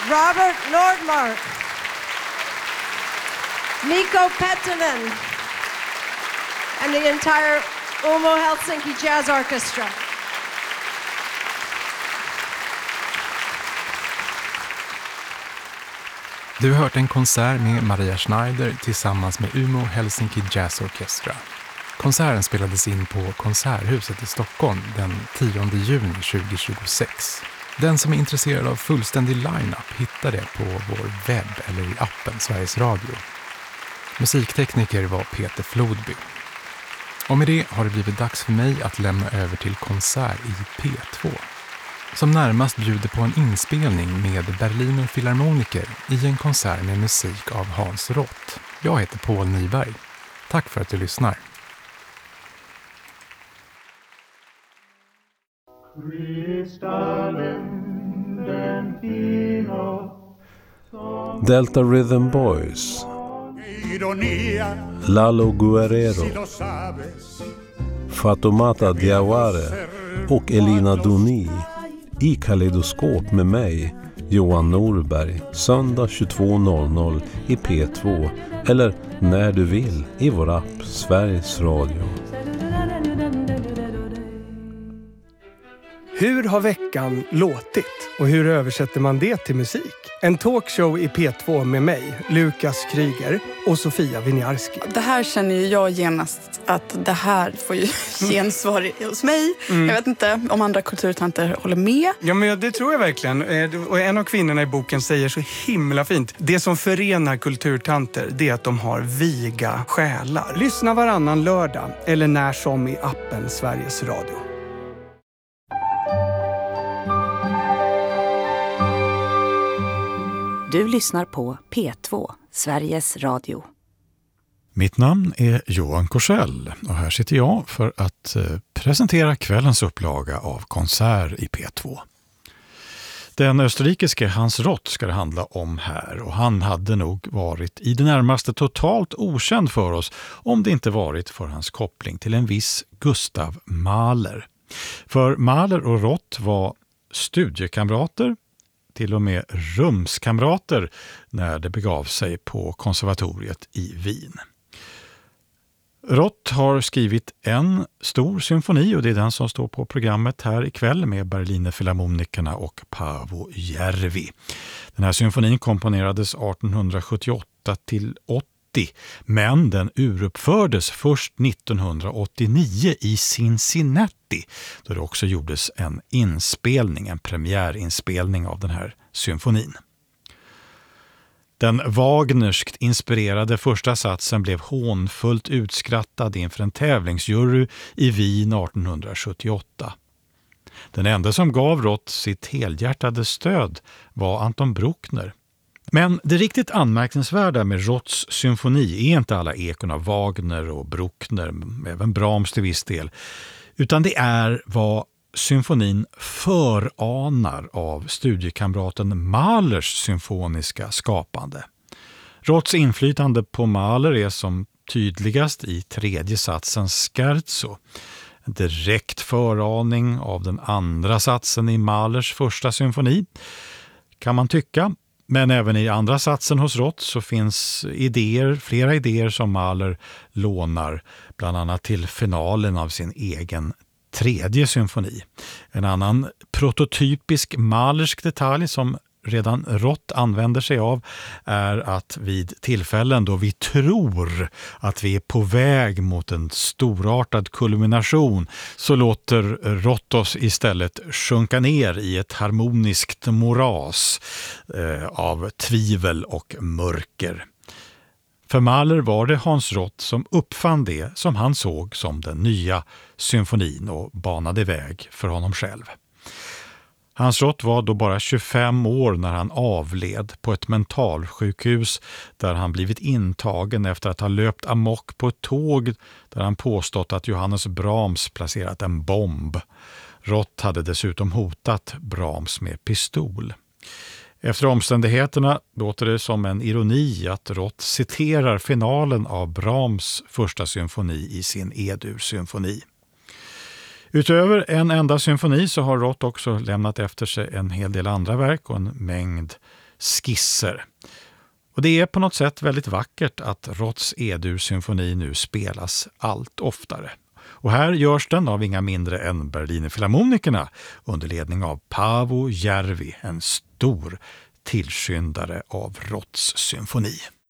Robert Nordmark, Nico Pettinen, and the entire Umeå Helsinki Jazz Orchestra. Du har hört en konsert med Maria Schneider tillsammans med Umeå Helsinki Jazz Orchestra. Konserten spelades in på Konserthuset i Stockholm den 10 juni 2026. Den som är intresserad av fullständig line-up hittar det på vår webb eller i appen Sveriges Radio. Musiktekniker var Peter Flodby. Och med det har det blivit dags för mig att lämna över till konsert i P2. Som närmast bjuder på en inspelning med Berliner Philharmoniker i en konsert med musik av Hans Rott. Jag heter Paul Nyberg. Tack för att du lyssnar. Delta Rhythm Boys, Lalo Guerrero, Fatoumata Diawara och Elina Doni i Kaleidoskop med mig, Johan Norberg, söndag 22.00 i P2 eller när du vill i vår app Sveriges Radio. Hur har veckan låtit och hur översätter man det till musik? En talkshow i P2 med mig, Lukas Kryger och Sofia Winiarski. Det här känner ju jag genast att det här får ju gensvar hos mig. Jag vet inte om andra kulturtanter håller med. Ja, men det tror jag verkligen. Och en av kvinnorna i boken säger så himla fint. Det som förenar kulturtanter, det är att de har viga själar. Lyssna varannan lördag eller när som i appen Sveriges Radio. Du lyssnar på P2, Sveriges Radio. Mitt namn är Johan Korsell och här sitter jag för att presentera kvällens upplaga av Konsert i P2. Den österrikiske Hans Rott ska det handla om här och han hade nog varit i det närmaste totalt okänd för oss om det inte varit för hans koppling till en viss Gustav Mahler. För Mahler och Rott var studiekamrater, till och med rumskamrater när det begav sig på konservatoriet i Wien. Rott har skrivit en stor symfoni och det är den som står på programmet här ikväll med Berliner Philharmonikerna och Paavo Järvi. Den här symfonin komponerades 1878 till 80, men den uruppfördes först 1989 i Cincinnati då det också gjordes en inspelning, en premiärinspelning av den här symfonin. Den Wagnerskt inspirerade första satsen blev hånfullt utskrattad inför en tävlingsjury i Wien 1878. Den enda som gav Rott sitt helhjärtade stöd var Anton Bruckner. Men det riktigt anmärkningsvärda med Rotts symfoni är inte alla ekon av Wagner och Bruckner, även Brahms till viss del, utan det är vad symfonin föranar av studiekamraten Mahlers symfoniska skapande. Rotts inflytande på Mahler är som tydligast i tredje satsen Scherzo. En direkt föraning av den andra satsen i Mahlers första symfoni, kan man tycka. Men även i andra satsen hos Rott så finns flera idéer som Mahler lånar, bland annat till finalen av sin egen tredje symfoni. En annan prototypisk Mahlersk detalj som redan Rott använder sig av är att vid tillfällen då vi tror att vi är på väg mot en storartad kulmination så låter Rott oss istället sjunka ner i ett harmoniskt moras av tvivel och mörker. För Mahler var det Hans Rott som uppfann det som han såg som den nya symfonin och banade väg för honom själv. Hans Rott var då bara 25 år när han avled på ett mentalsjukhus där han blivit intagen efter att ha löpt amok på ett tåg där han påstått att Johannes Brahms placerat en bomb. Rott hade dessutom hotat Brahms med pistol. Efter omständigheterna låter det som en ironi att Rott citerar finalen av Brahms första symfoni i sin E-dur-symfoni. Utöver en enda symfoni så har Rott också lämnat efter sig en hel del andra verk och en mängd skisser. Och det är på något sätt väldigt vackert att Roths E-dur-symfoni nu spelas allt oftare. Och här görs den av inga mindre än Berlinerfilharmonikerna under ledning av Paavo Järvi, en stor tillskyndare av Roths symfoni.